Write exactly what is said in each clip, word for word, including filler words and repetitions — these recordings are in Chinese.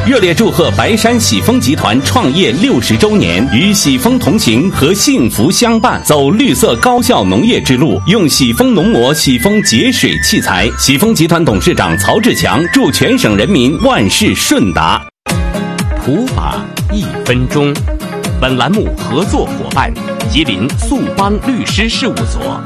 热烈祝贺白山喜丰集团创业六十周年，与喜丰同行和幸福相伴，走绿色高效农业之路，用喜丰农膜、喜丰节水器材。喜丰集团董事长曹志强祝全省人民万事顺达。普法一分钟，本栏目合作伙伴吉林速邦律师事务所。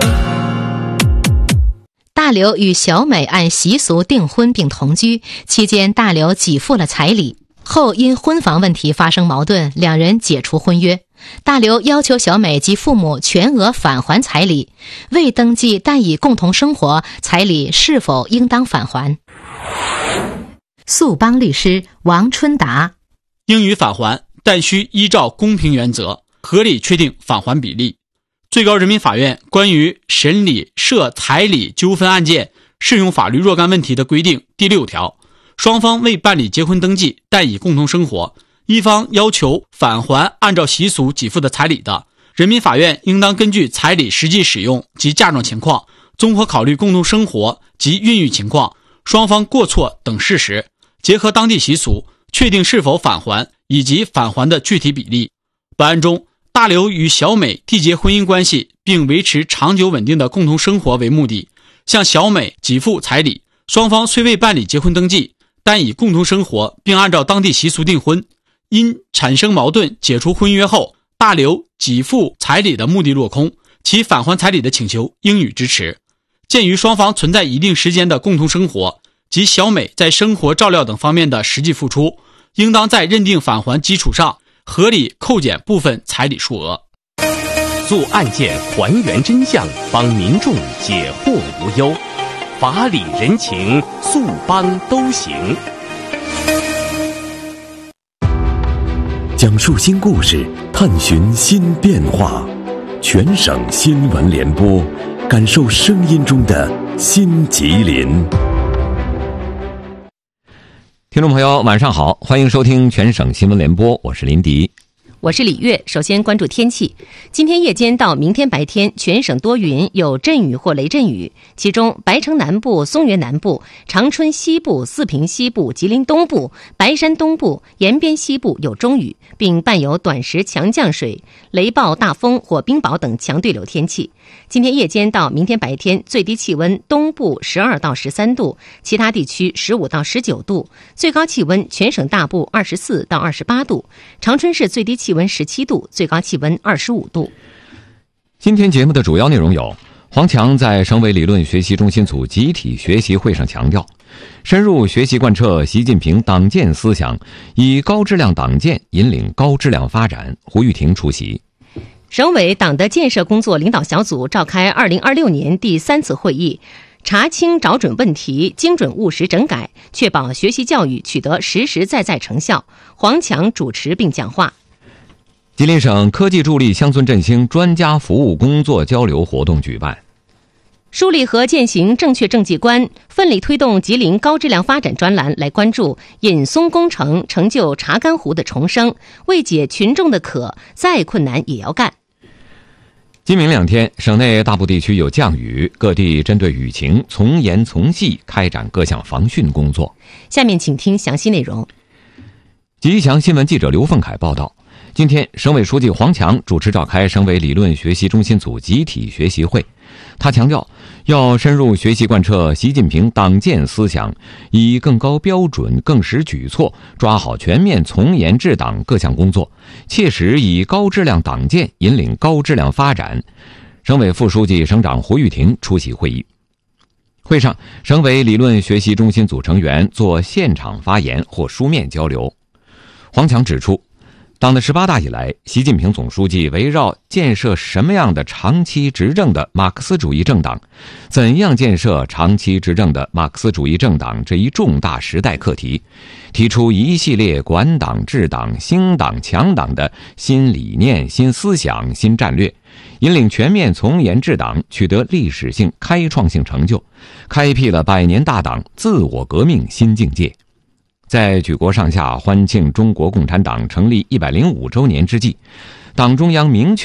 大刘与小美按习俗订婚并同居，期间大刘给付了彩礼，后因婚房问题发生矛盾，两人解除婚约。大刘要求小美及父母全额返还彩礼，未登记但已共同生活，彩礼是否应当返还？速邦律师王春达： 应予返还，但需依照公平原则，合理确定返还比例。最高人民法院关于审理涉彩礼纠纷案件适用法律若干问题的规定第六条，双方未办理结婚登记但已共同生活，一方要求返还按照习俗给付的彩礼的，人民法院应当根据彩礼实际使用及嫁妆情况，综合考虑共同生活及孕育情况、双方过错等事实，结合当地习俗，确定是否返还以及返还的具体比例。本案中，大刘与小美缔结婚姻关系并维持长久稳定的共同生活为目的，向小美给付彩礼，双方虽未办理结婚登记，但已共同生活并按照当地习俗订婚。因产生矛盾解除婚约后，大刘给付彩礼的目的落空，其返还彩礼的请求应予支持。鉴于双方存在一定时间的共同生活及小美在生活照料等方面的实际付出，应当在认定返还基础上合理扣减部分彩礼数额。 做案件还原真相，帮民众解惑无忧，法理人情速帮都行。 讲述新故事，探寻新变化，全省新闻联播，感受声音中的新吉林。 听众朋友晚上好，欢迎收听全省新闻联播，我是林迪。 我是李月。首先关注天气，今天夜间到明天白天全省多云，有阵雨或雷阵雨，其中白城南部、松原南部、长春西部、四平西部、吉林东部、白山东部、延边西部有中雨，并伴有短时强降水、雷暴、大风或冰雹等强对流天气。今天夜间到明天白天最低气温东部十二到十三度，其他地区十五到十九度，最高气温全省大部二十四到二十八度，长春市最低气温十七度，最高气温二十五度。 今天节目的主要内容有：黄强在省委理论学习中心组集体学习会上强调，深入学习贯彻习近平党建思想，以高质量党建引领高质量发展。胡玉婷出席。 省委党的建设工作领导小组召开二零二六年第三次会议，查清找准问题，精准务实整改，确保学习教育取得实实在在成效。黄强主持并讲话。 吉林省科技助力乡村振兴专家服务工作交流活动举办。 树立和践行正确政绩观，奋力推动吉林高质量发展专栏来关注引松工程成就查干湖的重生，为解群众的渴，再困难也要干。 今明两天，省内大部地区有降雨，各地针对雨情从严从细开展各项防汛工作。 下面请听详细内容。 吉祥新闻记者刘凤凯报道，今天省委书记黄强主持召开省委理论学习中心组集体学习会。他强调，要深入学习贯彻习近平党建思想，以更高标准、更实举措抓好全面从严治党各项工作，切实以高质量党建引领高质量发展。省委副书记、省长胡玉婷出席会议。会上，省委理论学习中心组成员做现场发言或书面交流。黄强指出，党的十八大以来，习近平总书记围绕建设什么样的长期执政的马克思主义政党，怎样建设长期执政的马克思主义政党这一重大时代课题，提出一系列管党治党兴党强党的新理念、新思想、新战略，引领全面从严治党取得历史性开创性成就，开辟了百年大党自我革命新境界。在举国上下欢庆中国共产党成立一百零五周年之际，党中央明确